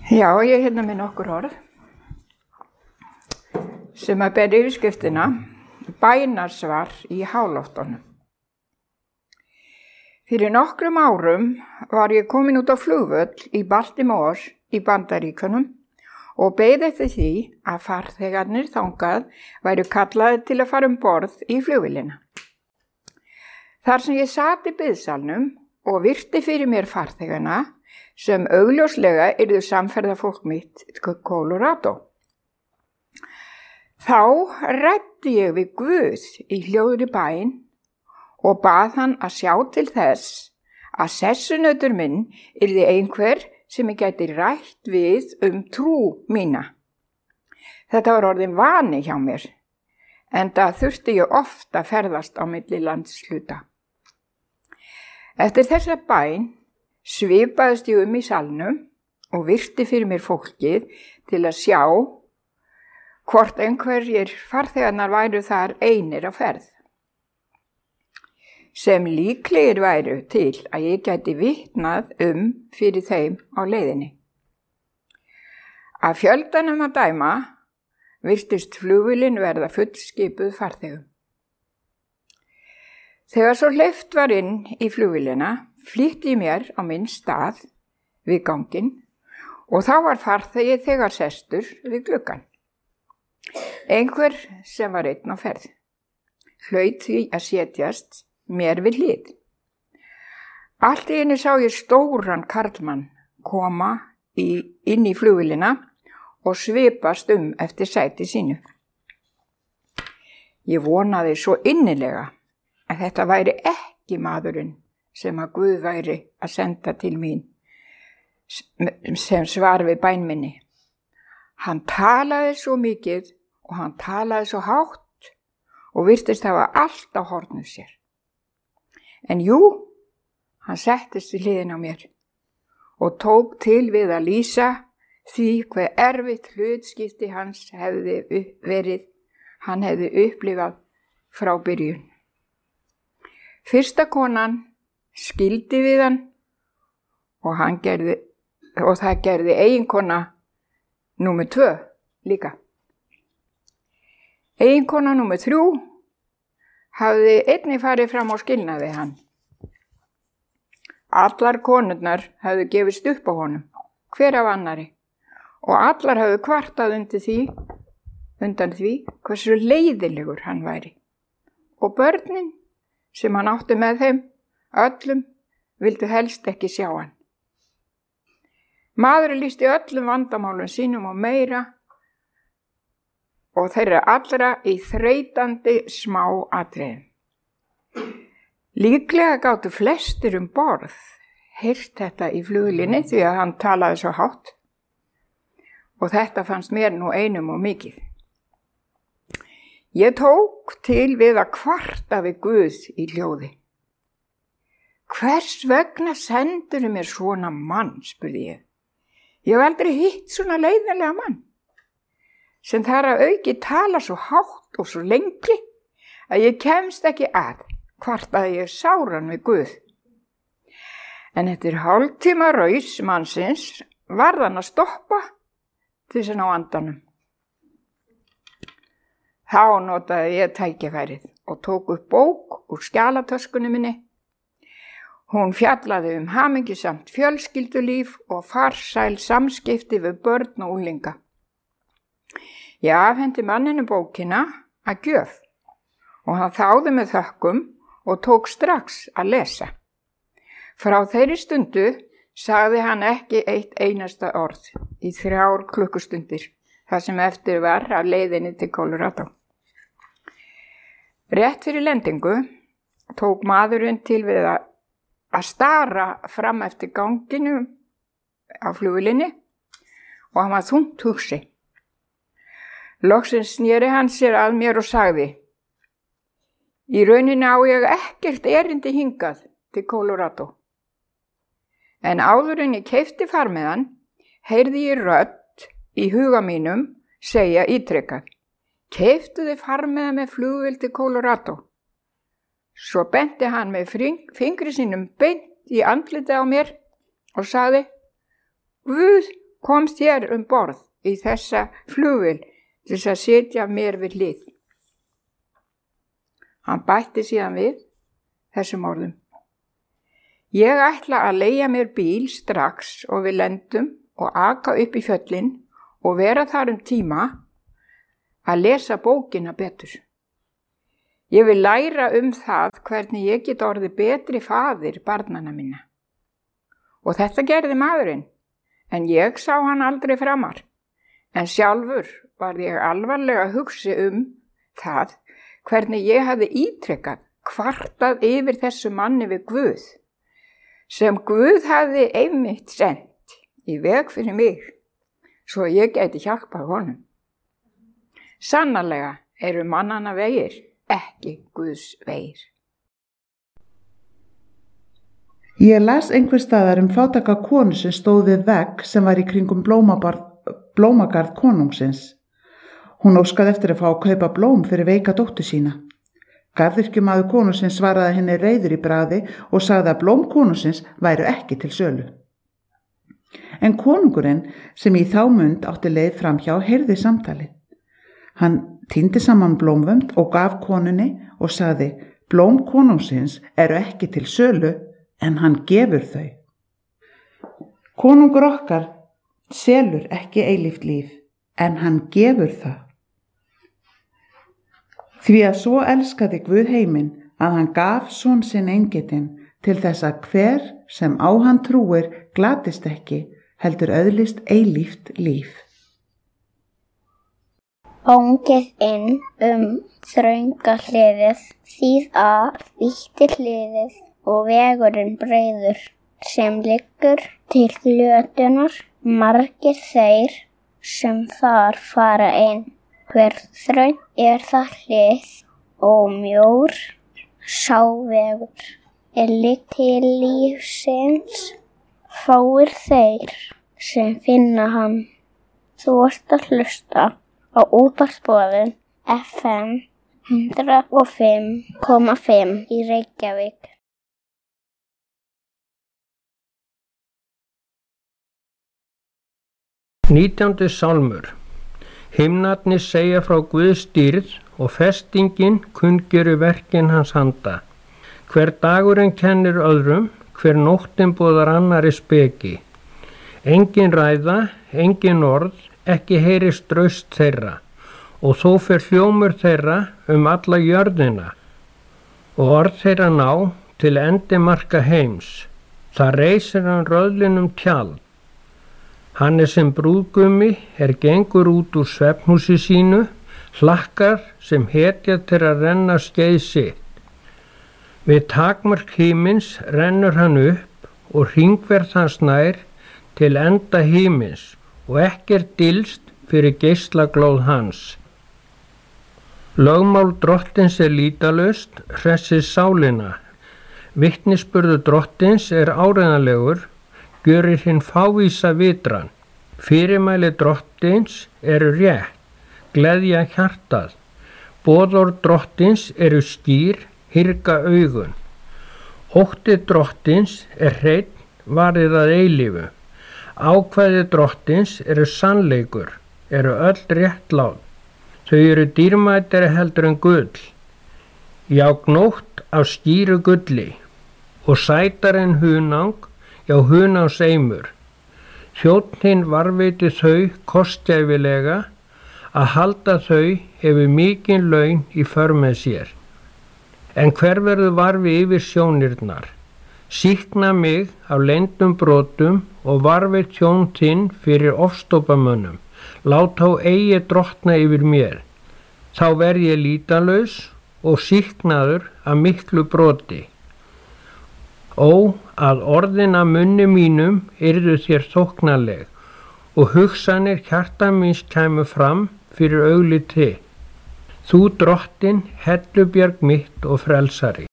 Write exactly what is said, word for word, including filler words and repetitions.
Já, ég er hérna með nokkur orð sem að ber yfirskriftina bænarsvar í háloftunum. Fyrir nokkrum árum var ég komin út á flugvöll í Baltimore í Bandaríkjunum og beið eftir því að farþegarnir þangað væru kallaðir til að fara um borð í flugvélina. Þar sem ég sat í biðsalnum og virti fyrir mér farþegana sem augljóslega yrðu samferðafólk mitt til Colorado. Þá ræddi ég við Guð í hljóðri bæn og bað hann að sjá til þess að sessunautur minn yrði einhver sem ég gæti rætt við um trú mína. Þetta var orðin vani hjá mér, enda þurfti ég oft að ferðast á milli landshluta. Eftir þessa bæn svipaðist ég um í salnum og virti fyrir mér fólkið til að sjá hvort einhverjir farþegarnar væru þar einir á ferð, sem líklegir væru til að ég gæti vitnað um fyrir þeim á leiðinni. Af fjöldanum að dæma virtist flugvélin verða fullskipuð farþegum. Þegar svo hleypt var inn í flugvélina, flýtti ég mér á minn stað við ganginn og þá var farþegi þegar sestur við gluggann. Einhver sem var einn á ferð hlaut því að setjast mér við hlið. Allt í einu sá ég stóran karlmann koma í, inn í flugvélina og svipast um eftir sæti sínu. Ég vonaði svo innilega að þetta væri ekki maðurinn sem að Guð væri að senda til mín sem svar við bæn minni. Hann talaði svo mikið og hann talaði svo hátt og virtist hafa allt á hornum sér. En jú, hann settist við hliðina á mér og tók til við að lýsa því hve erfitt hlutskipti hans hefði verið, hann hefði upplifað frá byrjun. Fyrsta konan skildi við hann og, hann gerði, og það gerði eiginkona númer tvö líka. Eiginkona númer þrjú hafði einnig farið fram á skilnaði hann. Allar konurnar hafði gefist upp á honum, hver af annari, og allar hafði kvartað undir því, undan því hversu leiðilegur hann væri. Og börnin sem hann átti með þeim, öllum vildu helst ekki sjá hann. Maðurinn lýsti öllum vandamálum sínum og meira og þeirra allra í þreytandi smá atriðum. Líklega gátu flestir um borð heyrt þetta í flugvélinni því að hann talaði svo hátt og þetta fannst mér nú einum og mikið. Ég tók til við að kvarta við Guð í hljóði. Hvers vegna sendurðu mér svona mann, spurði ég. Ég hef aldrei hitt svona leiðinlega mann, sem þar að auki tala svo hátt og svo lengi að ég kemst ekki að, kvartaði ég sáran við Guð. En eftir hálftíma raus mannsins varð hann að stoppa til þess að ná andanum. Þá notaði ég tækifærið og tók upp bók úr skjalatöskunni minni. Hún fjallaði um hamingjusamt fjölskyldulíf og farsæl samskipti við börn og unglinga. Ég afhendi manninu bókina að gjöf og hann þáði með þökkum og tók strax að lesa. Frá þeirri stundu sagði hann ekki eitt einasta orð í þrjár klukkustundir, það sem eftir var af leiðinni til Colorado. Rétt fyrir lendingu tók maðurinn til við að, að stara fram eftir ganginu á flugvélinni og hann var þungt hugsi. Loksins sneri hann sér að mér og sagði: Í rauninni á ég ekkert erindi hingað til Colorado. En áður en ég keypti farmiðan heyrði ég rödd í huga mínum segja ítrekað: Keyptu þið farmiða með flugvél til Colorado? Svo benti hann með fingri sínum beint í andlitið á mér og sagði: Guð komst hér um borð í þessa flugvél til þess að sitja mér við hlið. Hann bætti síðan við þessum orðum. Ég ætla að leigja mér bíl strax og við lendum og aka upp í fjöllin og vera þar um tíma að lesa bókina betur. Ég vil læra um það hvernig ég get orðið betri faðir barnanna minna. Og þetta gerði maðurinn, en ég sá hann aldrei framar. En sjálfur var ég alvarlega að hugsa um það hvernig ég hafði ítrekkað kvartað yfir þessu manni við Guð, sem Guð hafði einmitt sent í veg fyrir mig, svo ég gæti hjálpað honum. Sannarlega eru mannanna vegir ekki Guðs vegir. Ég las einhver staðar um fátæka konu sem stóð við vegg sem var í kringum blómagarð konungsins. Hún óskaði eftir að fá að kaupa blóm fyrir veika dóttur sína. Garðyrkjumaður konungsins svaraði henni reiður í bragði og sagði að blóm konungsins væru ekki til sölu. En konungurinn sem í þá mund átti leið framhjá heyrði samtalið. Hann tíndi saman blómvönd og gaf konunni og sagði, blóm konungsins eru ekki til sölu en hann gefur þau. Konungur okkar selur ekki eilíft líf en hann gefur það. Því að svo elskaði Guð heiminn að hann gaf son sinn eingetinn til þess að hver sem á hann trúir glatist ekki heldur öðlist eilíft líf. Óngið inn um þrönga hliðið, þýð að vítti hliðið og vegurinn breiður sem liggur til flötunar, margir þeir sem þar fara inn. Hver þröng er það hlið og mjór sá vegur er ligg til lífsins, fáir þeir sem finna hann. Þú ert að hlusta á útvarpsboðun F M hundrað og fimm komma fimm í Reykjavík. Nítjándi sálmur. Himnarnir segja frá Guðs dýrð og festingin kunngerir verkin hans handa. Hver dagurinn kennir öðrum, hver nóttin boðar annari speki. Engin ræða, engin orð, ekki heyrist draust þeirra, og þó fer hljómur þeirra um alla jörðina, og orð þeirra ná til endimarka heims. Það reisir hann röðlinum tjald. Hann er sem brúðgumi er gengur út úr svefnhúsi sínu, hlakkar sem hetja til að renna skeið sitt. Við takmark himins rennur hann upp og hringverð hans nær til enda himins og ekkert dylst fyrir geislaglóð hans. Lögmál drottins er lýtalaust, hressir sálina. Vitnisburður drottins er áreiðanlegur, gjörir hinn fávísa vitran. Fyrirmæli drottins eru rétt, gleðja hjartað. Boðorð drottins eru skýr, hyrga augun. Ótti drottins er hreinn, varið að eilífu. Ákvæði drottins eru sannleikur, eru öll réttlát. Þau eru dýrmætari heldur en gull. Já, gnótt af skýru gulli og sætar en hunang, já hunáns eimur. Þjónninn varveiti þau kostgæfilega, að halda þau hefur mikinn laun í för með sér. En hver verður varfi yfir sjónirnar? Sýkna mig af leyndum brotum og varfi tjón þinn fyrir ofstópamönnum. Lát þá eigi drottna yfir mér. Þá verð ég lýtalaus og sýknaður af miklu broti. Ó, að orðin af munni mínum yrðu þér þóknanleg og hugsanir hjarta míns kæmu fram fyrir augliti. Þú drottin, hellubjarg mitt og frelsari.